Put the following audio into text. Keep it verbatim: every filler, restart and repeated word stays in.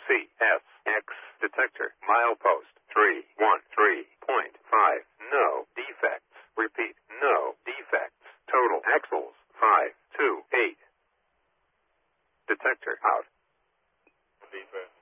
C S X detector. Milepost three one three point five. No defects. Repeat. No defects. Total axles five two eight. Detector out. Defect.